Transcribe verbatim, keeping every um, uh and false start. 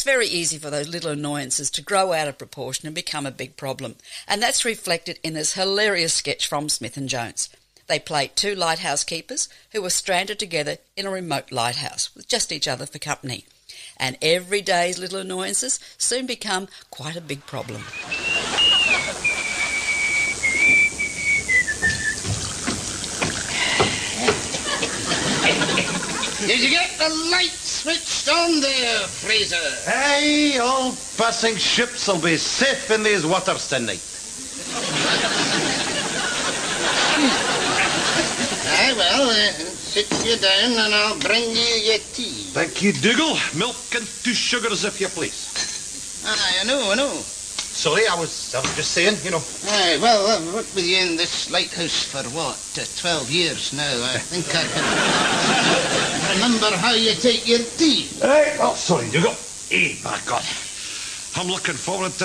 it's very easy for those little annoyances to grow out of proportion and become a big problem. And that's reflected in this hilarious sketch from Smith and Jones. They played two lighthouse keepers who were stranded together in a remote lighthouse with just each other for company. And every day's little annoyances soon become quite a big problem. Did you get the light switched on there, Fraser? Aye, all passing ships will be safe in these waters tonight. Aye, well, uh, sit you down and I'll bring you your tea. Thank you, Dougal. Milk and two sugars, if you please. Aye, I know, I know. Sorry, I was, I was just saying, you know. Aye, well, I've worked with you in this lighthouse for, what, uh, twelve years now. I think I can remember how you take your tea. Aye, oh, sorry, Dougal. Eh, by God. I'm looking forward to